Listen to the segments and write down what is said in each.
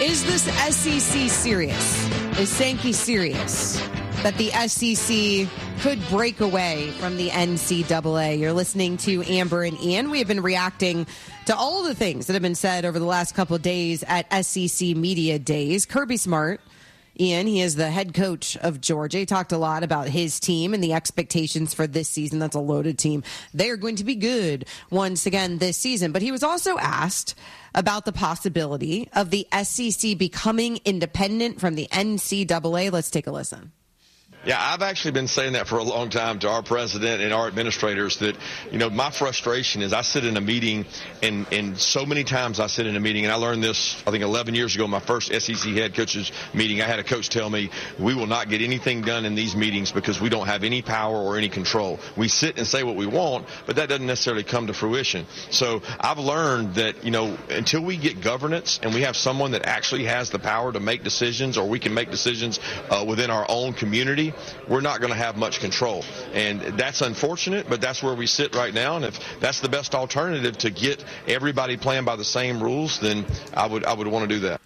Is this SEC serious? Is Sankey serious that the SEC could break away from the NCAA? You're listening to Amber and Ian. We have been reacting to all the things that have been said over the last couple of days at SEC Media Days. Kirby Smart, Ian, he is the head coach of Georgia. He talked a lot about his team and the expectations for this season. That's a loaded team. They are going to be good once again this season. But he was also asked about the possibility of the SEC becoming independent from the NCAA. Let's take a listen. Yeah, I've actually been saying that for a long time to our president and our administrators that, you know, my frustration is I sit in a meeting and so many times I sit in a meeting, and I learned this, I think 11 years ago, my first SEC head coaches meeting. I had a coach tell me, we will not get anything done in these meetings because we don't have any power or any control. We sit and say what we want, but that doesn't necessarily come to fruition. So I've learned that, you know, until we get governance and we have someone that actually has the power to make decisions, or we can make decisions within our own community, we're not going to have much control. And that's unfortunate, but that's where we sit right now. And if that's the best alternative to get everybody playing by the same rules, then I would want to do that.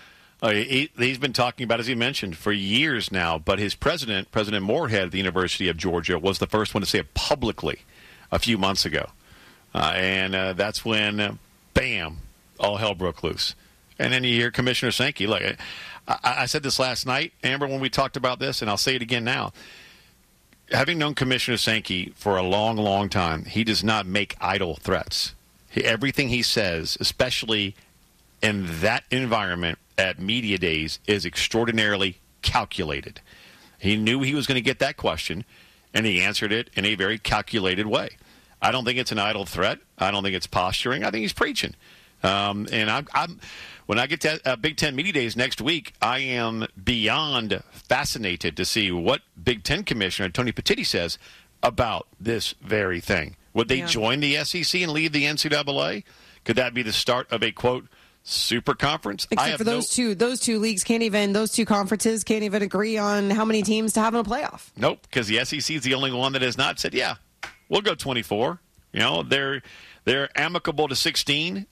He's been talking about, as he mentioned, for years now, but his president, President Moorhead at the University of Georgia, was the first one to say it publicly a few months ago. And that's when, bam, all hell broke loose. And then you hear Commissioner Sankey. Look, I said this last night, Amber, when we talked about this, and I'll say it again now. Having known Commissioner Sankey for a long, long time, he does not make idle threats. Everything he says, especially in that environment at media days, is extraordinarily calculated. He knew he was going to get that question, and he answered it in a very calculated way. I don't think it's an idle threat. I don't think it's posturing. I think he's preaching. And I'm when I get to Big Ten Media Days next week, I am beyond fascinated to see what Big Ten Commissioner Tony Petitti says about this very thing. Would they join the SEC and leave the NCAA? Could that be the start of a, quote, super conference? Except for those two leagues those two conferences can't even agree on how many teams to have in a playoff. Nope, because the SEC is the only one that has not said, yeah, we'll go 24. You know, they're amicable to 16,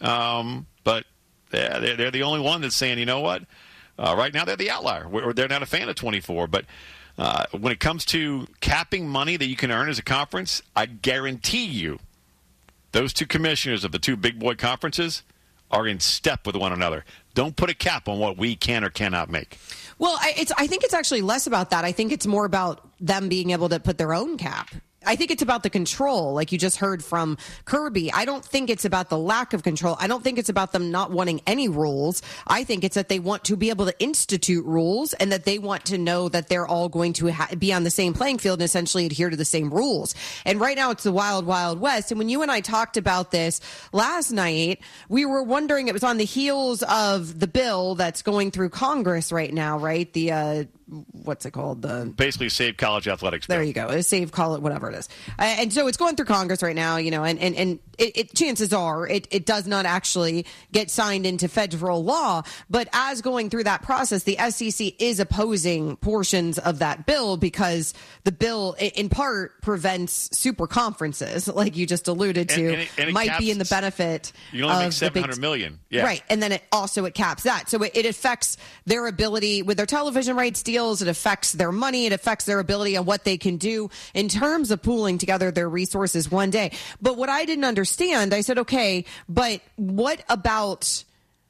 but they're the only one that's saying, you know what, right now they're the outlier. They're not a fan of 24. But when it comes to capping money that you can earn as a conference, I guarantee you those two commissioners of the two big boy conferences are in step with one another. Don't put a cap on what we can or cannot make. Well, I think it's actually less about that. I think it's more about them being able to put their own cap. I think it's about the control, like you just heard from Kirby. I don't think it's about the lack of control. I don't think it's about them not wanting any rules. I think it's that they want to be able to institute rules and that they want to know that they're all going to be on the same playing field and essentially adhere to the same rules. And right now it's the wild, wild west. And when you and I talked about this last night, we were wondering, it was on the heels of the bill that's going through Congress right now, right? The, what's it called? Basically Save College Athletics bill. There you go. Save, call it whatever it is. And so it's going through Congress right now, you know, and chances are it does not actually get signed into federal law. But as going through that process, the SEC is opposing portions of that bill because the bill, in part, prevents super conferences, like you just alluded to, and might be in the benefit. You only make $700 million. Yeah. Right. And then it caps that. So it affects their ability with their television rights deals. It affects their money. It affects their ability on what they can do in terms of pooling together their resources one day. But what I didn't understand, I said, okay, but what about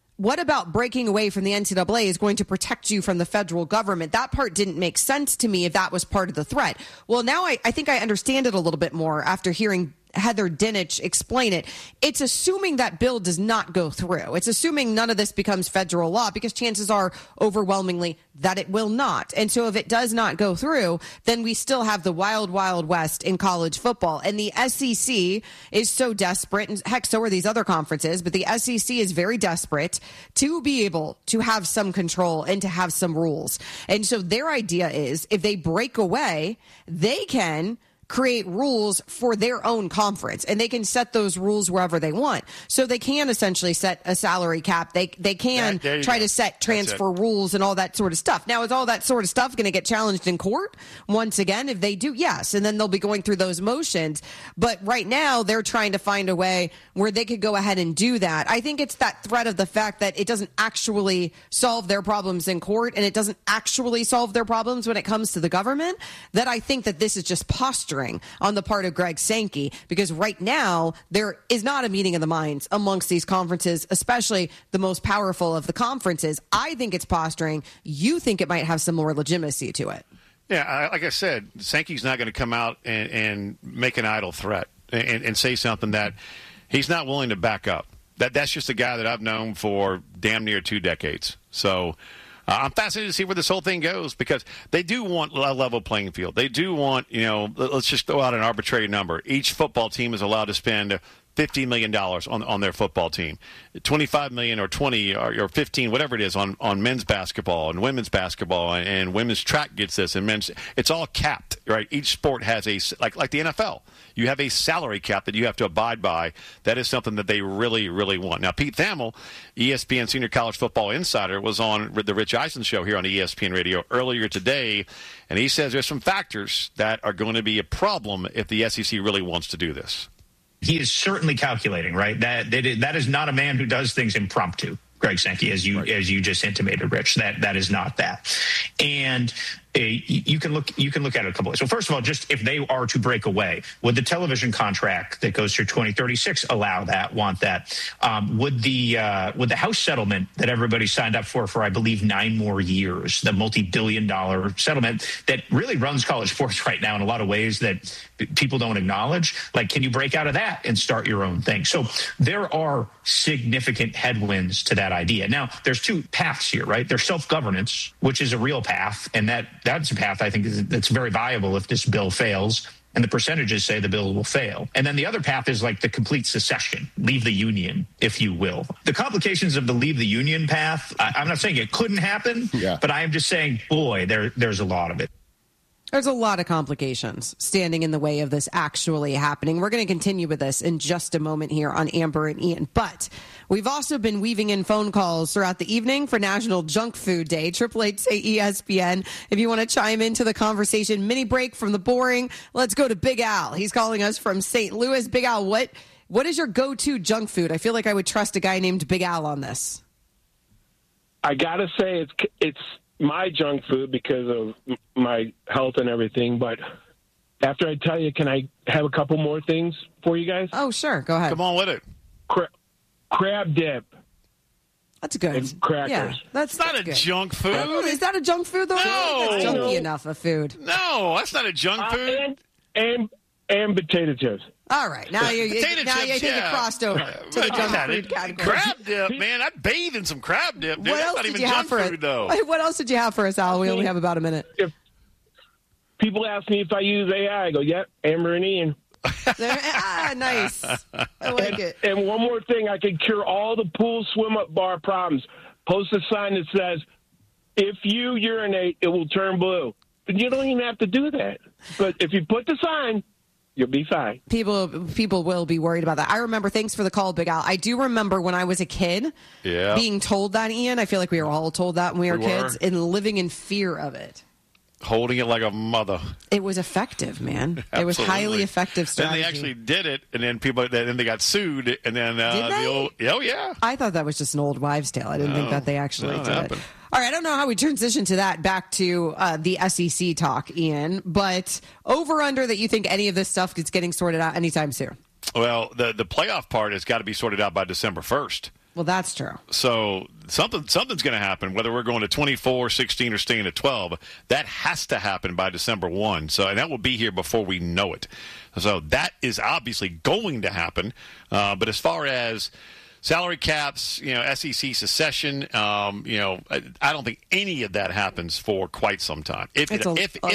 breaking away from the NCAA is going to protect you from the federal government? That part didn't make sense to me if that was part of the threat. Well, now I think I understand it a little bit more after hearing Heather Dinich explain it. It's assuming that bill does not go through. It's assuming none of this becomes federal law because chances are overwhelmingly that it will not. And so if it does not go through, then we still have the wild, wild west in college football. And the SEC is so desperate, and heck, so are these other conferences, but the SEC is very desperate to be able to have some control and to have some rules. And so their idea is if they break away, they can create rules for their own conference, and they can set those rules wherever they want. So they can essentially set a salary cap. They can try to set transfer rules and all that sort of stuff. Now, is all that sort of stuff going to get challenged in court? Once again, if they do, yes. And then they'll be going through those motions. But right now, they're trying to find a way where they could go ahead and do that. I think it's that threat of the fact that it doesn't actually solve their problems in court, and it doesn't actually solve their problems when it comes to the government, that I think that this is just posturing on the part of Greg Sankey, because right now there is not a meeting of the minds amongst these conferences, especially the most powerful of the conferences. I think it's posturing. You think it might have some more legitimacy to it. Yeah, like I said, Sankey's not going to come out and make an idle threat and say something that he's not willing to back up. That's just a guy that I've known for damn near 2 decades. So I'm fascinated to see where this whole thing goes, because they do want a level playing field. They do want, let's just throw out an arbitrary number. Each football team is allowed to spend $50 million on their football team, $25 million or 20 or 15, whatever it is, on men's basketball and women's basketball, and women's track gets this, and men's. It's all capped, right? Each sport has like the NFL. You have a salary cap that you have to abide by. That is something that they really, really want. Now, Pete Thamel, ESPN Senior College Football Insider, was on the Rich Eisen show here on ESPN Radio earlier today, and he says there's some factors that are going to be a problem if the SEC really wants to do this. He is certainly calculating, right? That is not a man who does things impromptu, Greg Sankey, as you just intimated, Rich. That is not that. And you can look at it a couple ways. So first of all, just if they are to break away, would the television contract that goes through 2036 allow that? Want that? Would the House settlement that everybody signed up for I believe 9 more years, the multi-billion-dollar settlement that really runs college sports right now in a lot of ways that people don't acknowledge, like, can you break out of that and start your own thing? So there are significant headwinds to that idea. Now, there's 2 paths here, right? There's self-governance, which is a real path, and that's a path I think that's very viable if this bill fails, and the percentages say the bill will fail. And then the other path is like the complete secession, leave the union, if you will. The complications of the leave the union path, I'm not saying it couldn't happen, but I am just saying, boy, there's a lot of it. There's a lot of complications standing in the way of this actually happening. We're going to continue with this in just a moment here on Amber and Ian. But we've also been weaving in phone calls throughout the evening for National Junk Food Day. 888-ESPN. If you want to chime into the conversation, mini break from the boring. Let's go to Big Al. He's calling us from St. Louis. Big Al, what is your go-to junk food? I feel like I would trust a guy named Big Al on this. I got to say it's my junk food because of my health and everything. But after I tell you, can I have a couple more things for you guys? Oh, sure. Go ahead. Come on with it. Crab dip. That's good. And crackers. Yeah, that's not a good. junk food. Is that a junk food, though? No. That's junky enough of food. No, that's not a junk food. And potato chips. All right. Now you think it crossed over to the junk food category. Crab dip, man. I'd bathe in some crab dip. Dude. That's not even junk food, though. What else did you have for us, Al? We only have about a minute. If people ask me if I use AI, I go, yep, Amber and Ian. Nice. I like it. And one more thing, I could cure all the pool swim-up bar problems. Post a sign that says, if you urinate, it will turn blue. But you don't even have to do that. But if you put the sign, you'll be fine. People will be worried about that. I remember, thanks for the call, Big Al. I do remember when I was a kid being told that, Ian. I feel like we were all told that when we were kids and living in fear of it. Holding it like a mother. It was effective, man. It was highly effective strategy. Then they actually did it, and then they got sued, and then did they? I thought that was just an old wives' tale. I didn't think that they actually did it. All right, I don't know how we transition to that back to the SEC talk, Ian, but over-under that you think any of this stuff is getting sorted out anytime soon? Well, the playoff part has got to be sorted out by December 1st. Well, that's true. So something's going to happen, whether we're going to 24, 16, or staying at 12. That has to happen by December 1. And that will be here before we know it. So that is obviously going to happen. But as far as salary caps, SEC secession, I don't think any of that happens for quite some time. If it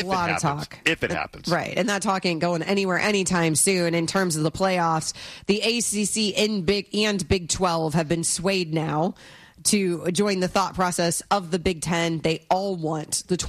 happens. Right. And that talk ain't going anywhere anytime soon. In terms of the playoffs, the ACC and Big 12 have been swayed now to join the thought process of the Big 10. They all want the 20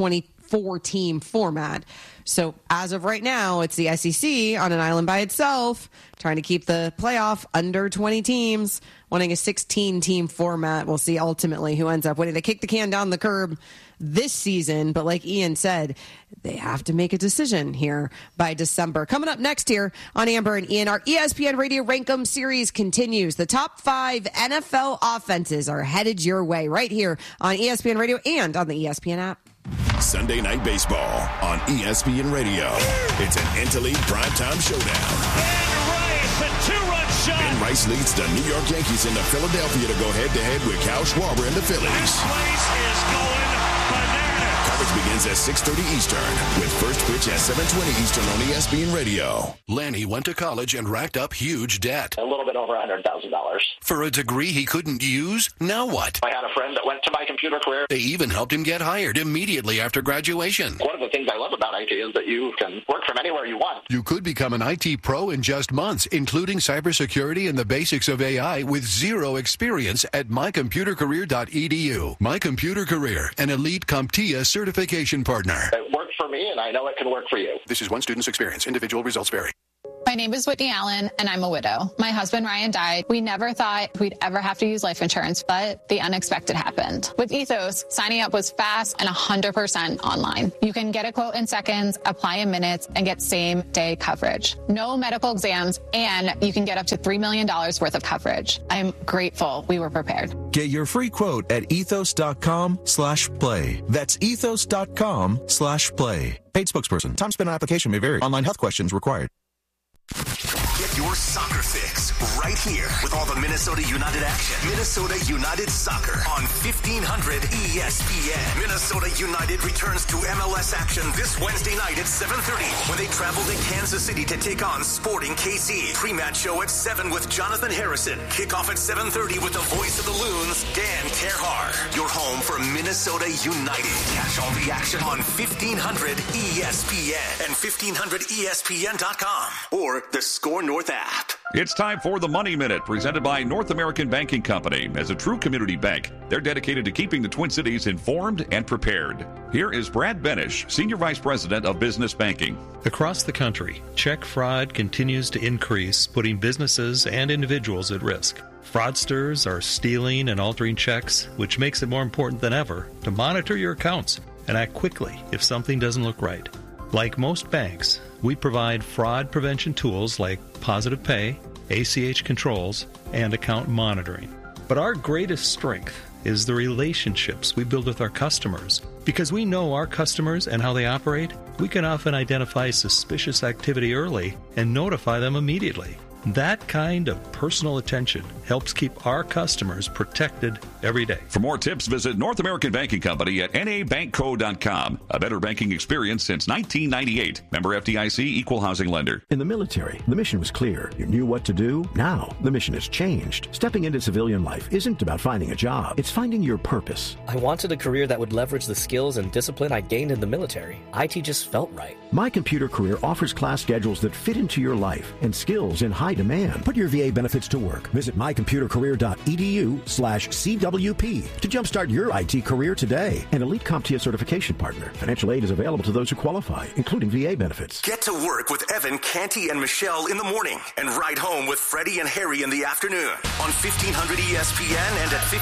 4-team format. So as of right now, it's the SEC on an island by itself, trying to keep the playoff under 20 teams, wanting a 16-team format. We'll see ultimately who ends up winning. They kick the can down the curb this season, but like Ian said, they have to make a decision here by December. Coming up next here on Amber and Ian, our ESPN Radio Rankem series continues. The top 5 NFL offenses are headed your way right here on ESPN Radio and on the ESPN app. Sunday Night Baseball on ESPN Radio. It's an interleague primetime showdown. Ben Rice, a 2-run shot. Ben Rice leads the New York Yankees into Philadelphia to go head-to-head with Kyle Schwarber and the Phillies. This place is going bananas. Coverage begins at 6:30 Eastern with first pitch at 7:20 Eastern on ESPN Radio. Lanny went to college and racked up huge debt. A little bit over $100,000. For a degree he couldn't use? Now what? I had a friend that went to My Computer Career. They even helped him get hired immediately after graduation. One of the things I love about IT is that you can work from anywhere you want. You could become an IT pro in just months, including cybersecurity and the basics of AI with zero experience at mycomputercareer.edu. My Computer Career, an elite CompTIA certification partner. It worked for me, and I know it can work for you. This is one student's experience. Individual results vary. My name is Whitney Allen, and I'm a widow. My husband, Ryan, died. We never thought we'd ever have to use life insurance, but the unexpected happened. With Ethos, signing up was fast and 100% online. You can get a quote in seconds, apply in minutes, and get same-day coverage. No medical exams, and you can get up to $3 million worth of coverage. I'm grateful we were prepared. Get your free quote at ethos.com/play. That's ethos.com/play. Paid spokesperson. Time spent on application may vary. Online health questions required. Get your soccer fix right here with all the Minnesota United action. Minnesota United Soccer on 1500 ESPN. Minnesota United returns to MLS action this Wednesday night at 7:30 when they travel to Kansas City to take on Sporting KC. Pre-match show at 7 with Jonathan Harrison. Kickoff at 7:30 with the voice of the Loons, Dan Terhar. Your home for Minnesota United. Catch all the action on 1500 ESPN and 1500ESPN.com or the Score North app. It's time for the Money Minute, presented by North American Banking Company. As a true community bank, they're dedicated to keeping the Twin Cities informed and prepared. Here is Brad Benish, Senior Vice President of Business Banking. Across the country, check fraud continues to increase, putting businesses and individuals at risk. Fraudsters are stealing and altering checks, which makes it more important than ever to monitor your accounts and act quickly if something doesn't look right. Like most banks, we provide fraud prevention tools like Positive Pay, ACH controls, and account monitoring. But our greatest strength is the relationships we build with our customers. Because we know our customers and how they operate, we can often identify suspicious activity early and notify them immediately. That kind of personal attention helps keep our customers protected every day. For more tips, visit North American Banking Company at nabankco.com. A better banking experience since 1998. Member FDIC, Equal Housing Lender. In the military, the mission was clear. You knew what to do. Now, the mission has changed. Stepping into civilian life isn't about finding a job. It's finding your purpose. I wanted a career that would leverage the skills and discipline I gained in the military. IT just felt right. My Computer Career offers class schedules that fit into your life and skills in high demand. Put your VA benefits to work. Visit mycomputercareer.edu/CWP to jumpstart your IT career today. An elite CompTIA certification partner. Financial aid is available to those who qualify, including VA benefits. Get to work with Evan, Canty, and Michelle in the morning and ride home with Freddie and Harry in the afternoon on 1500 ESPN and at